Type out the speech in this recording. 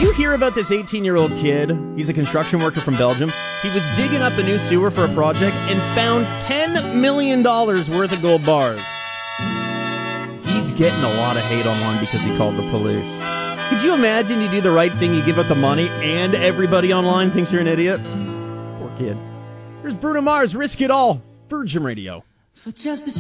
you hear about this 18-year-old kid? He's a construction worker from Belgium. He was digging up a new sewer for a project and found $10 million worth of gold bars. He's getting a lot of hate online because he called the police. Could you imagine you do the right thing, you give out the money, and everybody online thinks you're an idiot? Poor kid. Here's Bruno Mars, Risk It All, Virgin Radio. For just the